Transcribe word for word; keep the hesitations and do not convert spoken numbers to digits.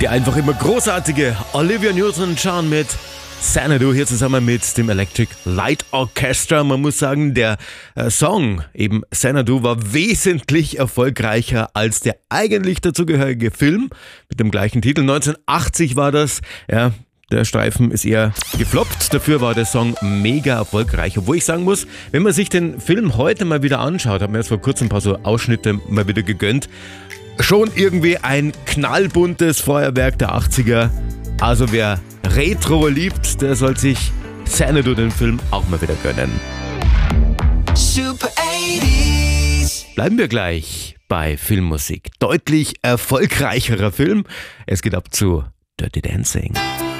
Die einfach immer großartige Olivia Newton-John mit Xanadu hier zusammen mit dem Electric Light Orchestra. Man muss sagen, der äh, Song, eben Xanadu, war wesentlich erfolgreicher als der eigentlich dazugehörige Film mit dem gleichen Titel. neunzehnhundertachtzig war das, ja. Der Streifen ist eher gefloppt, dafür war der Song mega erfolgreich. Obwohl ich sagen muss, wenn man sich den Film heute mal wieder anschaut, habe mir jetzt vor kurzem ein paar so Ausschnitte mal wieder gegönnt, schon irgendwie ein knallbuntes Feuerwerk der achtziger. Also wer Retro liebt, der soll sich Xanadu, den Film, auch mal wieder gönnen. Super achtziger. Bleiben wir gleich bei Filmmusik. Deutlich erfolgreicherer Film. Es geht ab zu Dirty Dancing.